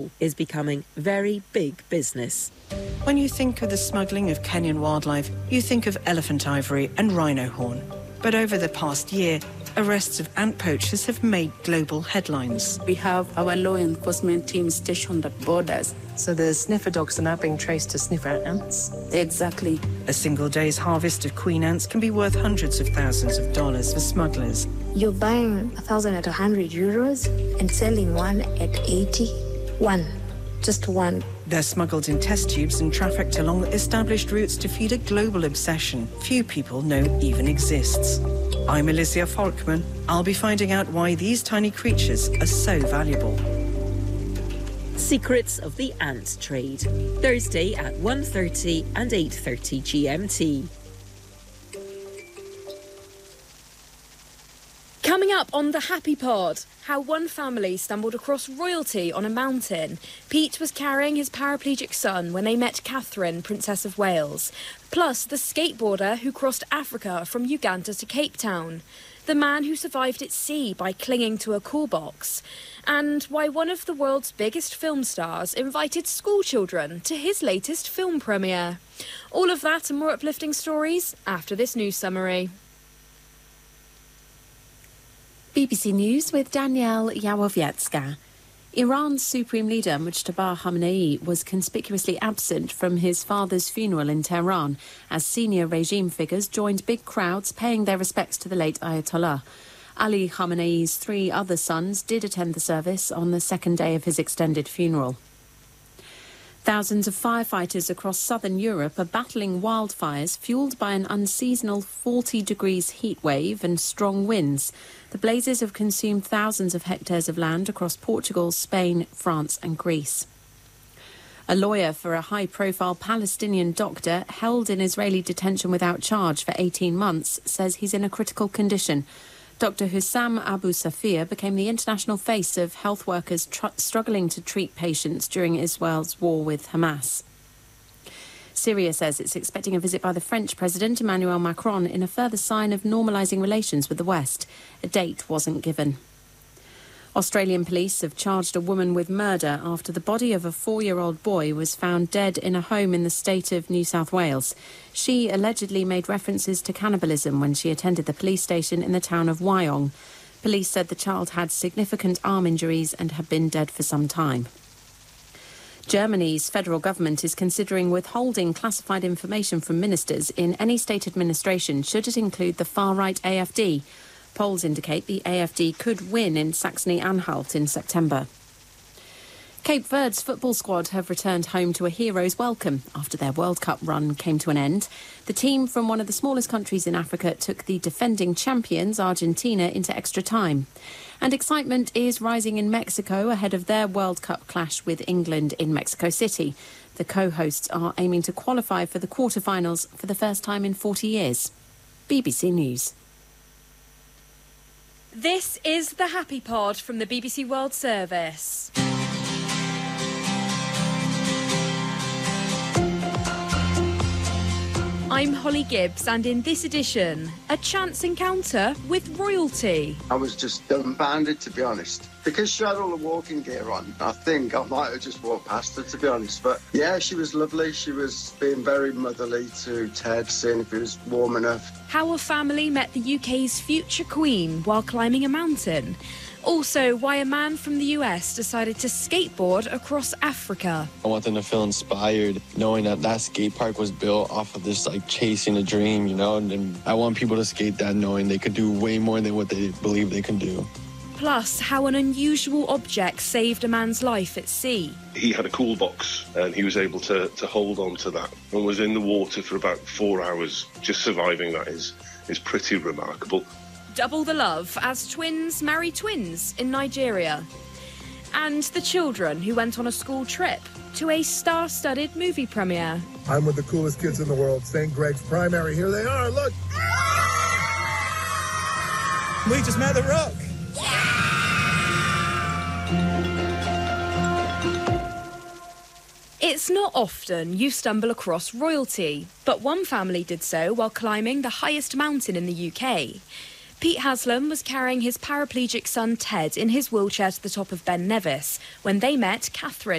smuggle is becoming very big business. When you think of the smuggling of Kenyan wildlife, you think of elephant ivory and rhino horn. But over the past year, arrests of ant poachers have made global headlines. We have our law enforcement team stationed at borders. So the sniffer dogs are now being traced to sniffer ants? Exactly. A single day's harvest of queen ants can be worth hundreds of thousands of dollars for smugglers. You're buying 1,000 at 100 euros and selling one at 80. One. Just one. They're smuggled in test tubes and trafficked along established routes to feed a global obsession few people know even exists. I'm Alicia Folkman. I'll be finding out why these tiny creatures are so valuable. Secrets of the Ant Trade, Thursday at 1:30 and 8:30 GMT. Coming up on the Happy Pod, how one family stumbled across royalty on a mountain. Pete was carrying his paraplegic son when they met Catherine, Princess of Wales. Plus, the skateboarder who crossed Africa from Uganda to Cape Town. The man who survived at sea by clinging to a call box. And why one of the world's biggest film stars invited schoolchildren to his latest film premiere. All of that and more uplifting stories after this news summary. BBC News with Danielle Yawowiecka. Iran's Supreme Leader Mujtaba Khamenei was conspicuously absent from his father's funeral in Tehran as senior regime figures joined big crowds paying their respects to the late Ayatollah. Ali Khamenei's 3 other sons did attend the service on the second day of his extended funeral. Thousands of firefighters across southern Europe are battling wildfires fuelled by an unseasonal 40 degrees heat wave and strong winds. The blazes have consumed thousands of hectares of land across Portugal, Spain, France and Greece. A lawyer for a high-profile Palestinian doctor held in Israeli detention without charge for 18 months says he's in a critical condition. Dr. Hussam Abu Safir became the international face of health workers struggling to treat patients during Israel's war with Hamas. Syria says it's expecting a visit by the French President Emmanuel Macron in a further sign of normalising relations with the West. A date wasn't given. Australian police have charged a woman with murder after the body of a 4-year-old boy was found dead in a home in the state of New South Wales. She allegedly made references to cannibalism when she attended the police station in the town of Wyong. Police said the child had significant arm injuries and had been dead for some time. Germany's federal government is considering withholding classified information from ministers in any state administration should it include the far-right AfD. Polls indicate the AfD could win in Saxony-Anhalt in September. Cape Verde's football squad have returned home to a hero's welcome after their World Cup run came to an end. The team from one of the smallest countries in Africa took the defending champions, Argentina, into extra time. And excitement is rising in Mexico ahead of their World Cup clash with England in Mexico City. The co-hosts are aiming to qualify for the quarter-finals for the first time in 40 years. BBC News. This is the Happy Pod from the BBC World Service. I'm Holly Gibbs, and in this edition, a chance encounter with royalty. I was just dumbfounded, to be honest. Because she had all the walking gear on, I think I might have just walked past her, to be honest. But yeah, she was lovely. She was being very motherly to Ted, seeing if it was warm enough. How a family met the UK's future queen while climbing a mountain. Also, why a man from the US decided to skateboard across Africa. I want them to feel inspired, knowing that that skate park was built off of this, chasing a dream, and I want people to skate that knowing they could do way more than what they believe they can do. Plus, how an unusual object saved a man's life at sea. He had a cool box and he was able to hold on to that and was in the water for about 4 hours. Just surviving that is pretty remarkable. Double the love as twins marry twins in Nigeria. And the children who went on a school trip to a star-studded movie premiere. I'm with the coolest kids in the world, St. Greg's Primary. Here they are, look! We just met The Rock! It's not often you stumble across royalty, but one family did so while climbing the highest mountain in the UK. Pete Haslam was carrying his paraplegic son Ted in his wheelchair to the top of Ben Nevis when they met Catherine.